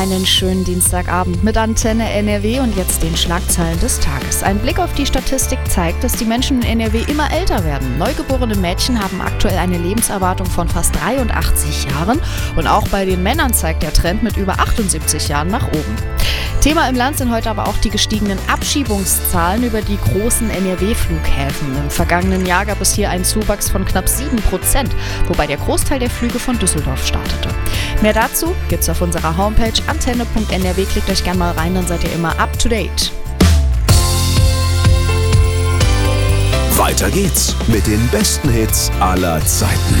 Einen schönen Dienstagabend mit Antenne NRW und jetzt den Schlagzeilen des Tages. Ein Blick auf die Statistik zeigt, dass die Menschen in NRW immer älter werden. Neugeborene Mädchen haben aktuell eine Lebenserwartung von fast 83 Jahren und auch bei den Männern zeigt der Trend mit über 78 Jahren nach oben. Thema im Land sind heute aber auch die gestiegenen Abschiebungszahlen über die großen NRW-Flughäfen. Im vergangenen Jahr gab es hier einen Zuwachs von knapp 7%, wobei der Großteil der Flüge von Düsseldorf startete. Mehr dazu gibt's auf unserer Homepage antenne.nrw. Klickt euch gerne mal rein, dann seid ihr immer up to date. Weiter geht's mit den besten Hits aller Zeiten.